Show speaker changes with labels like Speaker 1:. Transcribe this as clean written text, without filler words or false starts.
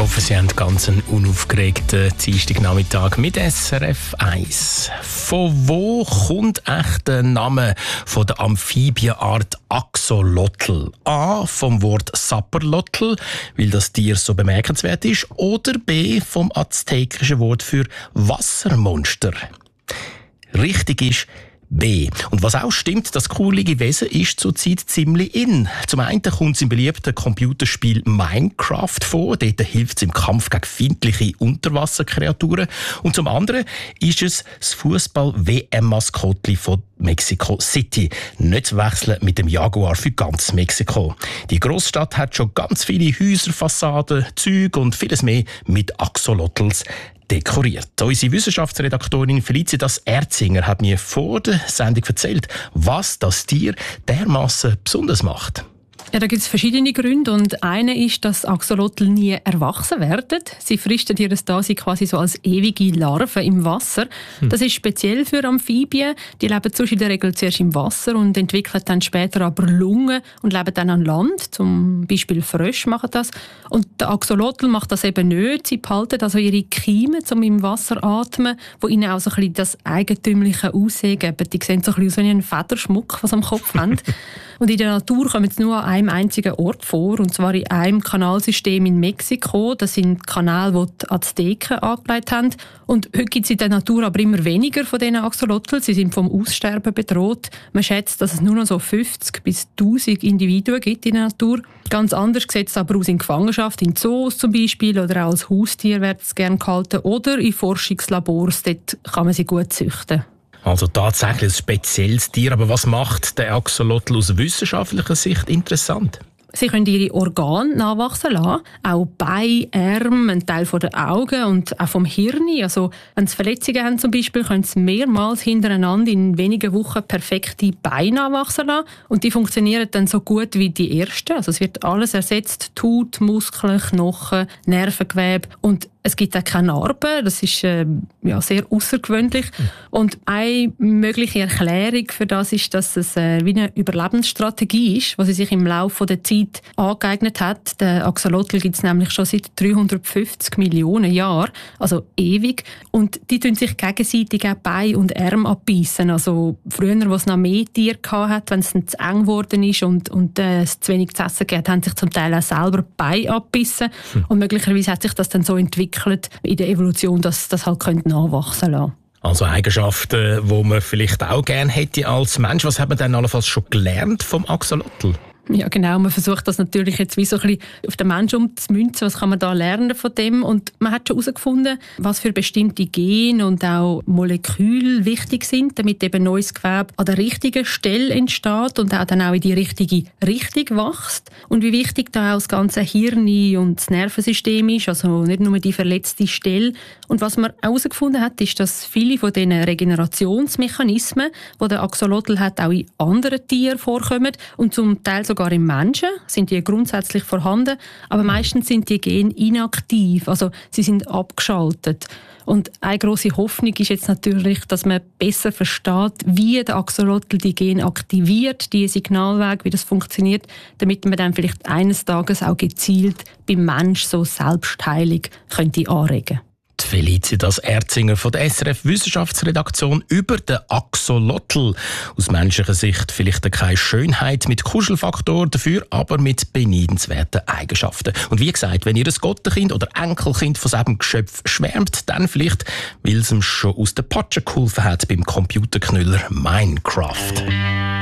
Speaker 1: hoffe, Sie haben ganz einen unaufgeregten Dienstagnachmittag mit SRF 1. Von wo kommt echt der Name von der Amphibienart Axolotl? A. Vom Wort Sapperlotl, weil das Tier so bemerkenswert ist, oder B. vom aztekischen Wort für Wassermonster? Richtig ist B. Und was auch stimmt, das kurlige Wesen ist zurzeit ziemlich in. Zum einen kommt es im beliebten Computerspiel Minecraft vor. Dort hilft es im Kampf gegen feindliche Unterwasserkreaturen. Und zum anderen ist es das Fußball-WM-Maskottli von Mexico City. Nicht zu wechseln mit dem Jaguar für ganz Mexiko. Die Großstadt hat schon ganz viele Häuser, Fassaden, Züge und vieles mehr mit Axolotls dekoriert. Unsere Wissenschaftsredaktorin Felicitas Erzinger hat mir vor der Sendung erzählt, was das Tier dermassen besonders macht.
Speaker 2: Ja, da gibt es verschiedene Gründe und einer ist, dass Axolotl nie erwachsen werden. Sie fristen ihr Dasein quasi so als ewige Larven im Wasser. Das ist speziell für Amphibien. Die leben sonst in der Regel zuerst im Wasser und entwickeln dann später aber Lungen und leben dann an Land. Zum Beispiel Frösche machen das. Und der Axolotl macht das eben nicht. Sie behalten also ihre Kiemen, um im Wasser zu atmen, wo ihnen auch so ein bisschen das eigentümliche Aussehen geben. Die sehen so ein bisschen aus wie ein Federschmuck, was sie am Kopf haben. Und in der Natur kommen sie nur an einem einzigen Ort vor, und zwar in einem Kanalsystem in Mexiko. Das sind Kanäle, die die Azteken angelegt haben. Und heute gibt es in der Natur aber immer weniger von diesen Axolotl. Sie sind vom Aussterben bedroht. Man schätzt, dass es nur noch so 50 bis 1000 Individuen gibt in der Natur. Ganz anders sieht es aber aus in Gefangenschaft, in Zoos zum Beispiel, oder auch als Haustier wird es gerne gehalten, oder in Forschungslabors. Dort kann man sie gut züchten.
Speaker 1: Also tatsächlich ein spezielles Tier. Aber was macht der Axolotl aus wissenschaftlicher Sicht interessant?
Speaker 2: Sie können ihre Organe nachwachsen lassen, auch Beine, Arme, ein Teil der Augen und auch vom Hirn. Also, wenn sie Verletzungen haben zum Beispiel, können sie mehrmals hintereinander in wenigen Wochen perfekte Beine nachwachsen lassen. Und die funktionieren dann so gut wie die ersten. Also es wird alles ersetzt: Haut, Muskeln, Knochen, Nervengewebe. Und es gibt auch keine Narben. Das ist sehr außergewöhnlich. Und eine mögliche Erklärung für das ist, dass es wie eine Überlebensstrategie ist, die sie sich im Laufe der Zeit angeeignet hat. Der Axolotl gibt es nämlich schon seit 350 Millionen Jahren, also ewig. Und die tun sich gegenseitig auch Beine und Arme abbeissen. Also früher, wo es noch mehr Tiere hatte, wenn es dann zu eng geworden ist und es zu wenig zu essen gab, haben sich zum Teil auch selber Beine abbissen. Und möglicherweise hat sich das dann so entwickelt in der Evolution, dass das halt nachwachsen lassen.
Speaker 1: Also Eigenschaften, die man vielleicht auch gerne hätte als Mensch. Was hat man denn allenfalls schon gelernt vom Axolotl?
Speaker 2: Ja, genau. Man versucht das natürlich jetzt wie so ein bisschen auf den Menschen umzumünzen. Was kann man da lernen von dem? Und man hat schon herausgefunden, was für bestimmte Gene und auch Moleküle wichtig sind, damit eben neues Gewebe an der richtigen Stelle entsteht und auch dann auch in die richtige Richtung wächst. Und wie wichtig da auch das ganze Hirn und das Nervensystem ist, also nicht nur die verletzte Stelle. Und was man auch herausgefunden hat, ist, dass viele von diesen Regenerationsmechanismen, die der Axolotl hat, auch in anderen Tieren vorkommen und zum Teil sogar im Menschen sind die grundsätzlich vorhanden, aber meistens sind die Gene inaktiv, also sie sind abgeschaltet. Und eine grosse Hoffnung ist jetzt natürlich, dass man besser versteht, wie der Axolotl die Gene aktiviert, die Signalwege, wie das funktioniert, damit man dann vielleicht eines Tages auch gezielt beim Mensch so Selbstheilung könnte anregen.
Speaker 1: Felicitas Erzinger von der SRF Wissenschaftsredaktion über den Axolotl. Aus menschlicher Sicht vielleicht keine Schönheit mit Kuschelfaktor, dafür aber mit beneidenswerten Eigenschaften. Und wie gesagt, wenn ihr ein Gottenkind oder Enkelkind von diesem Geschöpf schwärmt, dann vielleicht, weil es ihm schon aus der Patsche geholfen hat beim Computerknüller Minecraft.